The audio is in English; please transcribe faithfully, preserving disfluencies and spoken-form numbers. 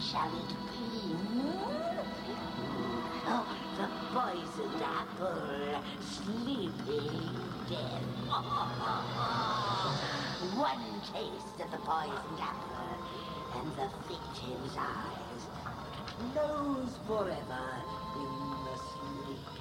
Shall it be? Oh, the poisoned apple, sleeping death. One taste of the poisoned apple, and the victim's eyes close forever in the sleep.